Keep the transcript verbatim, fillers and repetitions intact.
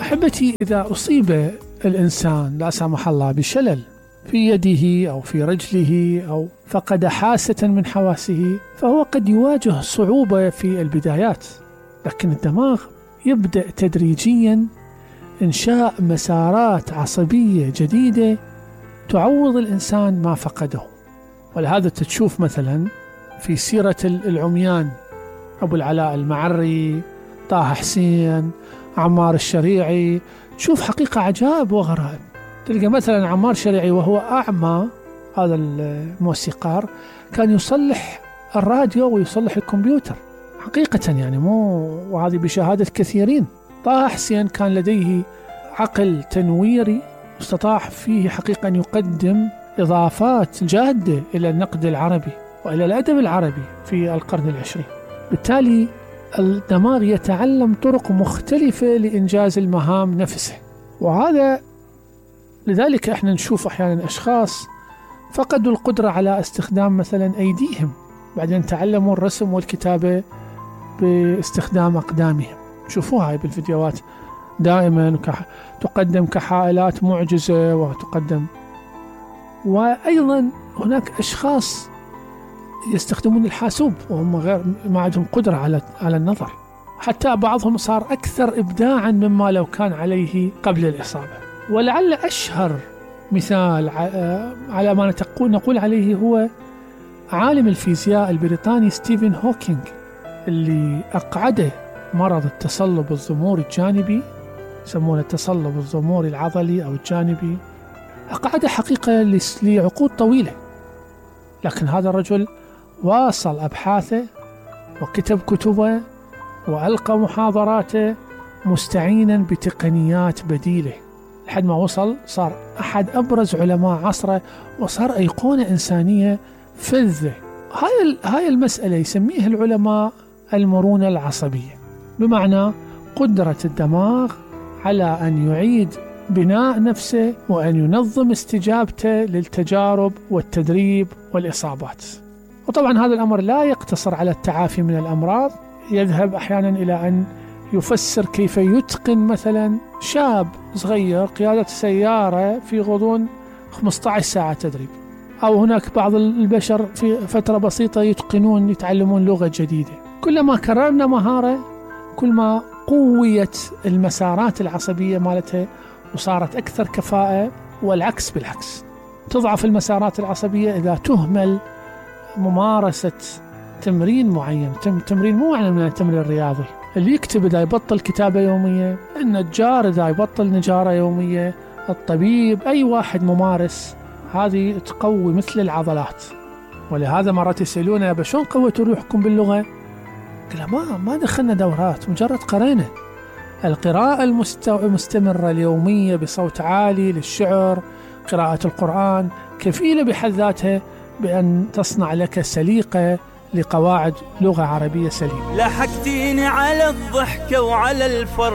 أحبتي، إذا أصيب الإنسان لا سمح الله بشلل في يده أو في رجله أو فقد حاسة من حواسه، فهو قد يواجه صعوبة في البدايات، لكن الدماغ يبدأ تدريجيا إنشاء مسارات عصبية جديدة تعوض الإنسان ما فقده. ولهذا تشوف مثلا في سيرة العميان أبو العلاء المعري، طه حسين، عمار الشريعي، تشوف حقيقة عجائب وغرائب. تلقى مثلا عمار الشريعي وهو أعمى، هذا الموسيقار، كان يصلح الراديو ويصلح الكمبيوتر حقيقة، يعني مو، وهذه بشهادة كثيرين. طه حسين كان لديه عقل تنويري استطاع فيه حقيقة أن يقدم إضافات جادة إلى النقد العربي وإلى الأدب العربي في القرن العشرين. بالتالي الدماغ يتعلم طرق مختلفة لإنجاز المهام نفسه، وهذا لذلك احنا نشوف أحيانا أشخاص فقدوا القدرة على استخدام مثلا أيديهم، بعدين تعلموا الرسم والكتابة باستخدام أقدامهم. شوفوها هاي بالفيديوهات دائما تقدم كحائلات معجزة وتقدم. وأيضا هناك أشخاص يستخدمون الحاسوب وهم غير ما عندهم قدرة على على النظر، حتى بعضهم صار أكثر إبداعا مما لو كان عليه قبل الإصابة. ولعل أشهر مثال على ما نقول عليه هو عالم الفيزياء البريطاني ستيفن هوكينج، اللي أقعده مرض التصلب الضموري الجانبي، يسمونه التصلب الضموري العضلي أو الجانبي، أقعده حقيقة لعقود طويلة، لكن هذا الرجل واصل أبحاثه وكتب كتبه وألقى محاضراته مستعينا بتقنيات بديلة لحد ما وصل صار أحد أبرز علماء عصره وصار أيقونة إنسانية فذة. هاي هاي المسألة يسميها العلماء المرونة العصبية، بمعنى قدرة الدماغ على أن يعيد بناء نفسه وأن ينظم استجابته للتجارب والتدريب والإصابات. وطبعا هذا الأمر لا يقتصر على التعافي من الأمراض، يذهب أحيانا إلى أن يفسر كيف يتقن مثلا شاب صغير قيادة سيارة في غضون خمسة عشر ساعة تدريب، أو هناك بعض البشر في فترة بسيطة يتقنون يتعلمون لغة جديدة. كلما كررنا مهارة كل ما قويت المسارات العصبية مالتها وصارت أكثر كفاءة، والعكس بالعكس، تضعف المسارات العصبية إذا تهمل ممارسة تمرين معين. تمرين مو معنى من التمرين الرياضي، اللي يكتب إذا يبطل كتابة يومية، النجار إذا يبطل نجارة يومية، الطبيب، أي واحد ممارس، هذه تقوي مثل العضلات. ولهذا مرات يسألونا بشون قوتوا روحكم باللغة؟ قل ما ما دخلنا دورات، مجرد قرينا. القراءة المستمرة اليومية بصوت عالي للشعر، قراءة القرآن، كفيلة بحد ذاتها بأن تصنع لك سليقة لقواعد لغة عربية سليمة. لحقتيني على الضحكة وعلى الفرح